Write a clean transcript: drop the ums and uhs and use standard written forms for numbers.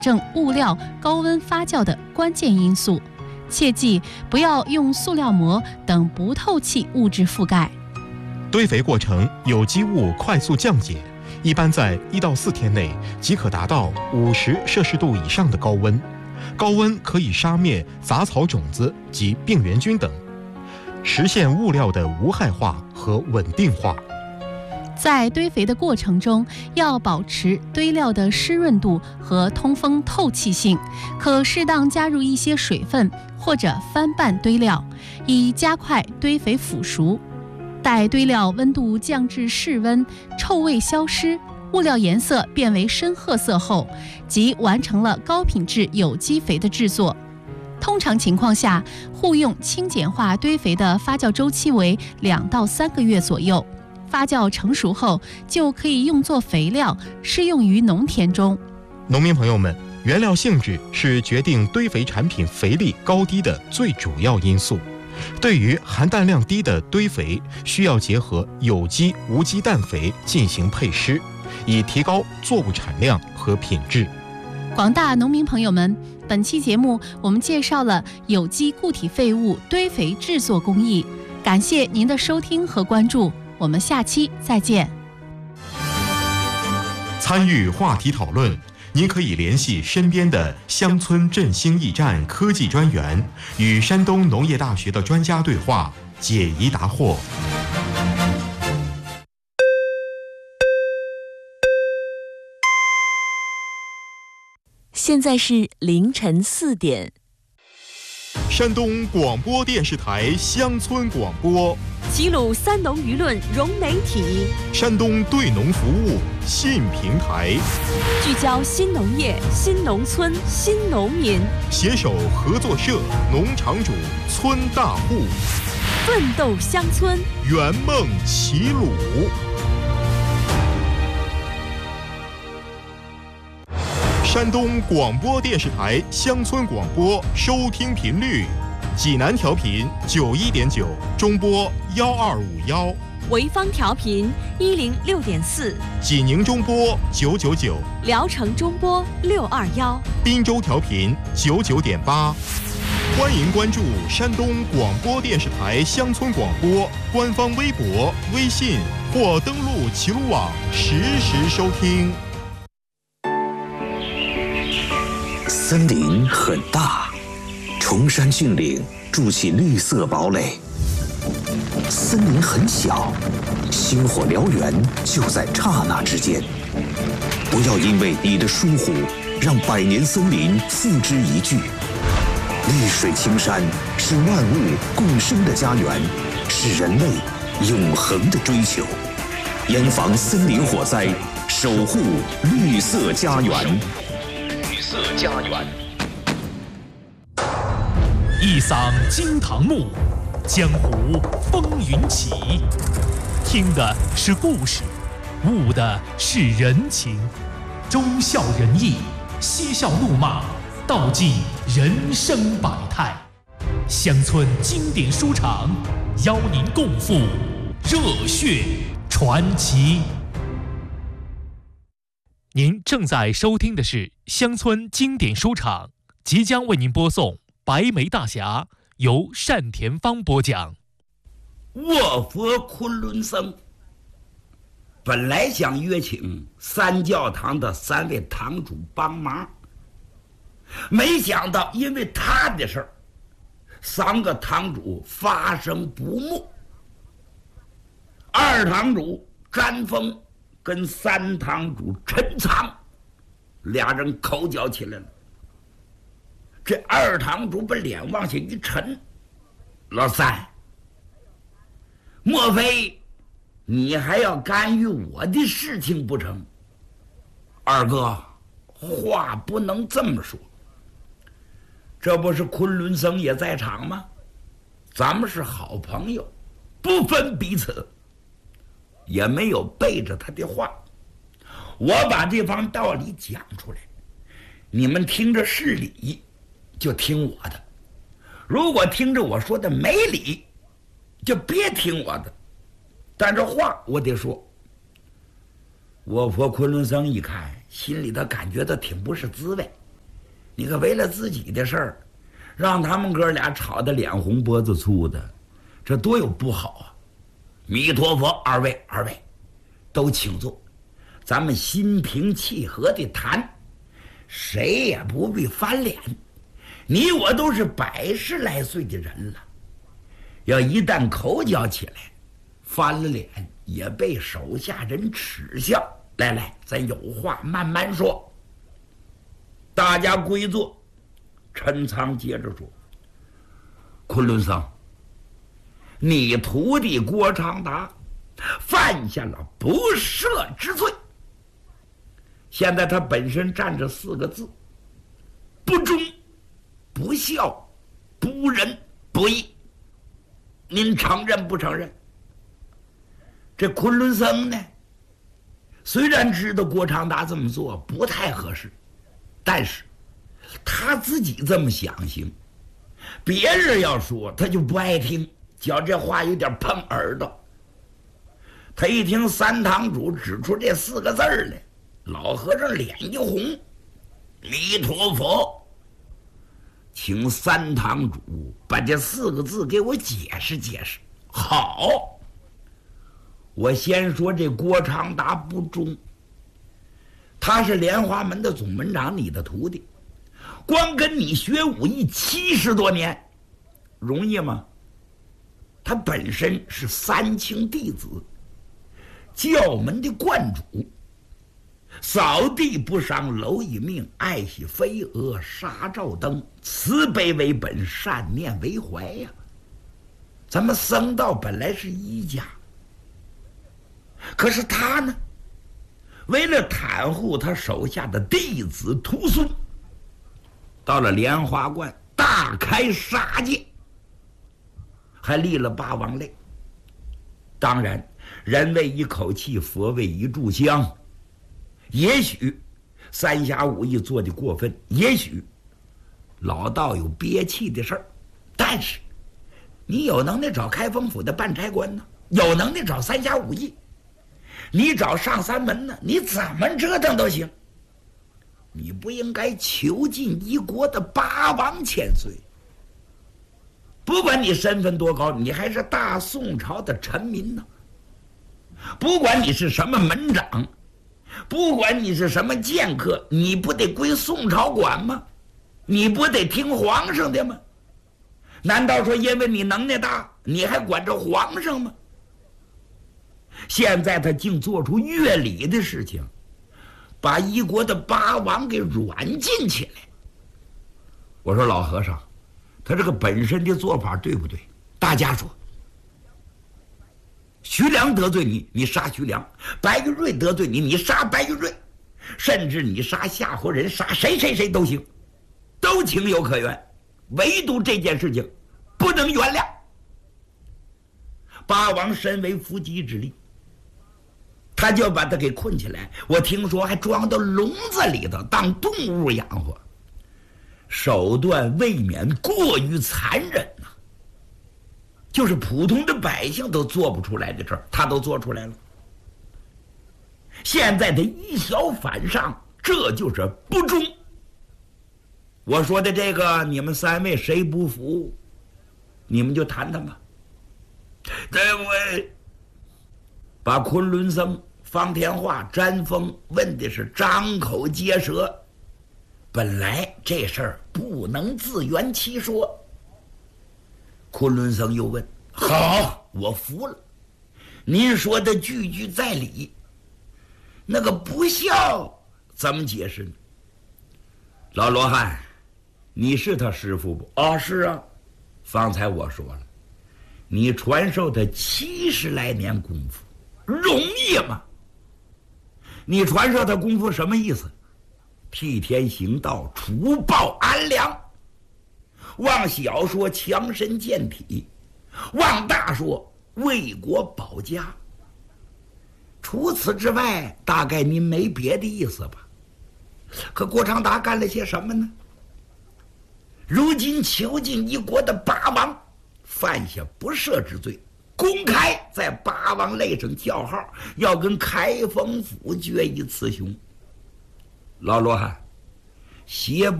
证物料高温发酵的关键因素。切记不要用塑料膜等不透气物质覆盖。 堆肥过程有机物快速降解，一般在1到4天内即可达到50摄氏度以上的高温。高温可以杀灭杂草种子及病原菌等，实现物料的无害化和稳定化。 在堆肥的过程中，要保持堆料的湿润度和通风透气性，可适当加入一些水分或者翻拌堆料，以加快堆肥腐熟。待堆料温度降至室温，臭味消失，物料颜色变为深褐色后，即完成了高品质有机肥的制作。通常情况下，互用轻碱化堆肥的发酵周期为2到3个月左右。发酵成熟后，就可以用作肥料，适用于农田中。 农民朋友们，原料性质是决定堆肥产品肥力高低的最主要因素。对于含氮量低的堆肥，需要结合有机、无机氮肥进行配施，以提高作物产量和品质。 广大农民朋友们，本期节目我们介绍了有机固体废物堆肥制作工艺，感谢您的收听和关注，我们下期再见。 参与话题讨论，您可以联系身边的乡村振兴驿站科技专员，与山东农业大学的专家对话，解疑答惑。 现在是凌晨4点。 山东广播电视台乡村广播， 齐鲁三农舆论融媒体， 山东对农服务新平台， 聚焦新农业、新农村、新农民， 携手合作社、农场主、村大户， 奋斗乡村， 圆梦齐鲁。山东广播电视台乡村广播收听频率：济南调频91.9，中波1251； 潍坊调频106.4， 济宁中波999， 聊城中波621， 滨州调频99.8。欢迎关注山东广播电视台乡村广播官方微博、微信，或登录齐鲁网实时收听。 森林很大，崇山峻岭筑起绿色堡垒；森林很小，星火燎原就在刹那之间。不要因为你的疏忽，让百年森林付之一炬。绿水青山是万物共生的家园，是人类永恒的追求。严防森林火灾，守护绿色家园。家园， 一嗓惊堂木，江湖风云起。听的是故事，悟的是人情。忠孝仁义，嬉笑怒骂，道尽人生百态。乡村经典书场，邀您共赴热血传奇。您正在收听的是乡村经典书场，即将为您播送《白眉大侠》，由单田芳播讲。 卧佛昆仑僧本来想约请三教堂的3位堂主帮忙，没想到因为他的事儿，3个堂主发生不睦。2堂主詹峰跟3堂主陈仓俩人口角起来了。这2堂主把脸往下一沉：“老三，莫非你还要干预我的事情不成？”“二哥，话不能这么说。这不是昆仑僧也在场吗？咱们是好朋友，不分彼此，也没有背着他的话。我把这番道理讲出来，你们听着是理，就听我的；如果听着我说的没理，就别听我的。但这话我得说。”卧佛昆仑僧一看，心里头感觉到挺不是滋味， 你可为了自己的事儿，让他们哥俩吵得脸红脖子粗的，这多有不好啊！弥陀佛，二位都请坐，咱们心平气和地谈，谁也不必翻脸。你我都是110来岁的人了，要一旦口角起来，翻了脸也被手下人耻笑。来，咱有话慢慢说。大家归坐。陈仓接着说：“昆仑僧，你徒弟郭长达犯下了不赦之罪。现在他本身站着4个字：不忠、不孝、不仁、不义。您承认不承认？”这昆仑僧呢，虽然知道郭长达这么做不太合适，但是他自己这么想行，别人要说他就不爱听，觉这话有点碰耳朵。他一听三堂主指出这4个字来，老和尚脸一红。弥陀佛，请三堂主把这4个字给我解释解释。好，我先说这郭长达不忠。他是莲花门的总门长，你的徒弟，光跟你学武艺70多年，容易吗？他本身是3清弟子，教门的观主，扫地不伤蝼蚁命，爱惜飞蛾杀照灯，慈悲为本，善念为怀呀。咱们僧道本来是一家，可是他呢，为了袒护他手下的弟子徒孙，到了莲花观大开杀戒，还立了8王类。当然，人为一口气，佛为一炷香。也许三侠五义做的过分，也许老道有憋气的事儿，但是你有能耐找开封府的办差官呢，有能耐找三侠五义，你找上三门呢，你怎么折腾都行。你不应该囚禁一国的8王千岁。不管你身份多高，你还是大宋朝的臣民呢。不管你是什么门长，不管你是什么剑客，你不得归宋朝管吗？你不得听皇上的吗？难道说因为你能耐大，你还管着皇上吗？现在他竟做出越礼的事情，把一国的8王给软禁起来。我说老和尚，他这个本身的做法对不对？大家说，徐良得罪你，你杀徐良；白玉瑞得罪你，你杀白玉瑞，甚至你杀夏侯人，杀谁都行，都情有可原。唯独这件事情不能原谅。8王身为伏击之力，他就把他给困起来，我听说还装到笼子里头当动物养活，手段未免过于残忍呐。就是普通的百姓都做不出来的事儿，他都做出来了。现在他以小反上，这就是不忠。我说的这个，你们3位谁不服，你们就谈谈吧。这位把昆仑僧、方天化、詹峰问的是张口结舌，本来这事儿不能自圆其说。昆仑僧又问：好，我服了，您说的句句在理，那个不孝怎么解释呢？老罗汉，你是他师父不？哦，是啊。方才我说了，你传授他70来年功夫，容易吗？你传授他功夫什么意思？替天行道，除暴安良。往小说强身健体，往大说为国保家。除此之外，大概您没别的意思吧？可郭长达干了些什么呢？如今囚禁一国的8王，犯下不赦之罪，公开在8王类上叫号，要跟开封府决一雌雄。老罗汉，邪